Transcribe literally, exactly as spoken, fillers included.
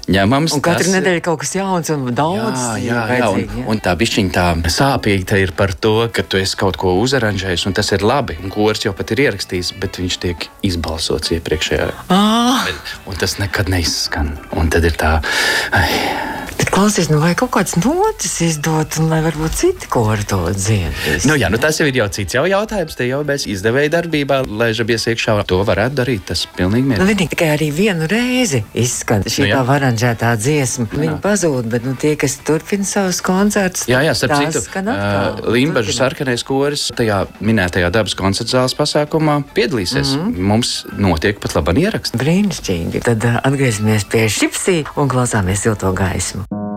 ņemams. Un katru tas... nedēļu kaut kas jauns un daudz. Jā, jā, jā. Un, jā. Un tā bišķiņa tā sāpīga ir par to, ka tu esi kaut ko uzaranžējis, un tas ir labi. Un kors jau pat ir ierakstījis, bet viņš tiek izbalsots iepriekšējā. Ah. Un tas nekad neizskan. Un tad ir tā... Ai. Bet klausies, nu vai kaut kāds notis izdot, un lai varbūt citi kori to dziedīs? Nu jā, nu tas jau ir jau cits jau jautājums. Te jau mēs izdevēja darbībā, lai žabies iekšā. To varētu darīt, tas pilnīgi mierīgi. Nu, vienīgi tikai arī vienu reizi izskan šī Nu, tā varanžētā dziesma. Viņa pazūd, bet nu, tie, kas turpina savus koncertus, jā, jā, starp tās citu, skan atkal. uh, Limbažu sarkanais koris tajā minētajā dabas koncerta zāles pasākumā piedalīsies. Mm-hmm. Mums notiek pat labāk ieraksts. Brīnišķīgi. Tad uh, atgriezīsimies pie Šipsī un klausāmies Silto gaismu.